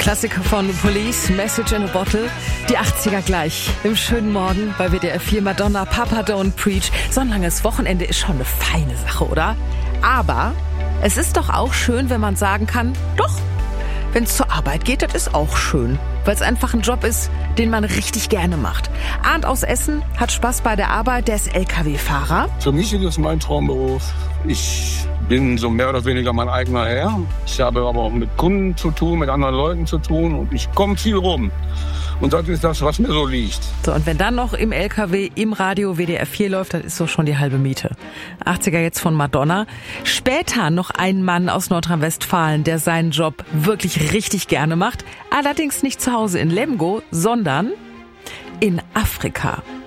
Klassiker von Police, Message in a Bottle. Die 80er gleich. Im schönen Morgen bei WDR 4 Madonna, Papa Don't Preach. So ein langes Wochenende ist schon eine feine Sache, oder? Aber es ist doch auch schön, wenn man sagen kann, doch, wenn es zur Arbeit geht, das ist auch schön. Weil es einfach ein Job ist, den man richtig gerne macht. Arndt aus Essen hat Spaß bei der Arbeit, der ist LKW-Fahrer. Für mich ist es mein Traumberuf. Ich bin so mehr oder weniger mein eigener Herr. Ich habe aber auch mit Kunden zu tun, mit anderen Leuten zu tun und ich komme viel rum. Und das ist das, was mir so liegt. So, und wenn dann noch im LKW, im Radio WDR 4 läuft, dann ist so schon die halbe Miete. 80er jetzt von Madonna. Später noch ein Mann aus Nordrhein-Westfalen, der seinen Job wirklich richtig gerne macht. Allerdings nicht zu Hause in Lemgo, sondern in Afrika.